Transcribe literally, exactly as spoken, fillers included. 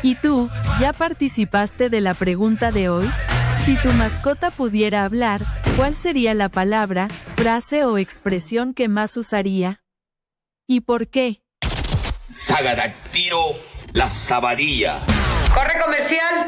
¿Y tú, ya participaste de la pregunta de hoy? Si tu mascota pudiera hablar, ¿cuál sería la palabra, frase o expresión que más usaría? ¿Y por qué? Saga Dactilo, la sabadilla. ¡Corre comercial!